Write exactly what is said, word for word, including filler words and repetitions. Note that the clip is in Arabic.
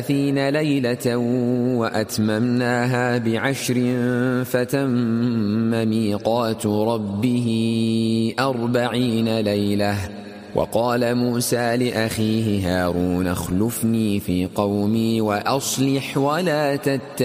ثلاثين ليلة وأتممناها بعشر فتم ميقات ربه أربعين ليلة. وقال موسى لأخيه هارون اخلفني في قومي وأصلح ولا تتبع